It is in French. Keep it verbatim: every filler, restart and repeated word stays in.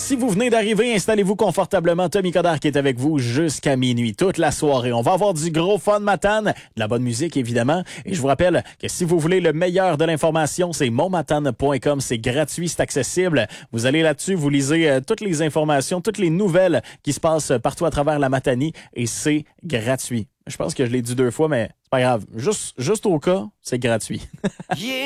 Si vous venez d'arriver, installez-vous confortablement. Tommy Coderre qui est avec vous jusqu'à minuit, toute la soirée. On va avoir du gros fun matane, de la bonne musique évidemment. Et je vous rappelle que si vous voulez le meilleur de l'information, c'est monmatane point com. C'est gratuit, c'est accessible. Vous allez là-dessus, vous lisez euh, toutes les informations, toutes les nouvelles qui se passent partout à travers la Matanie et c'est gratuit. Je pense que je l'ai dit deux fois, mais c'est pas grave. Juste, juste au cas, c'est gratuit. Yeah.